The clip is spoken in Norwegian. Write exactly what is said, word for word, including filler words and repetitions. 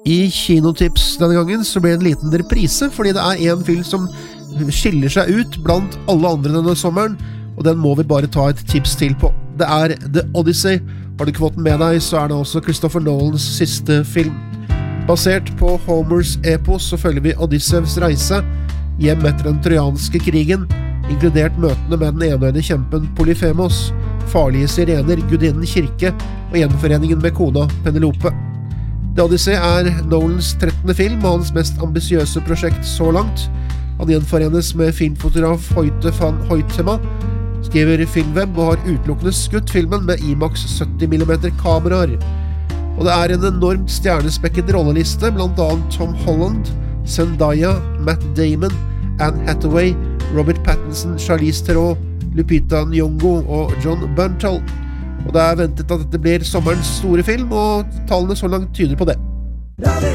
I Kinotips denne gangen så ble det en liten reprise, fordi det er en film som skiller seg ut blant alle andre denne sommeren, og den må vi bare ta et tips til på. Det er The Odyssey. Har du ikke fått den med deg, så er det også Christopher Nolans siste film. Basert på Homers epos så følger vi Odysseus reise hjem etter den trojanske krigen, inkludert møtene med den enøyde kjempen Polyphemos, farlige sirener, gudinnen kirke og gjenforeningen med kona Penelope. The Odyssey er Nolans trettende film og hans mest ambisiøse prosjekt så langt. Han gjenforenes med filmfotograf Hoyte van Hoytema, skriver Filmweb og har utelukkende skutt filmen med IMAX sytti millimeter kameraer. Og det er en enormt stjernespekket rolleliste, blant annet Tom Holland, Zendaya, Matt Damon, Anne Hathaway, Robert Pattinson, Charlize Theron, Lupita Nyong'o og John Bernthal. Og det er ventet at dette blir sommerens store film, og tallene så langt tyder på det.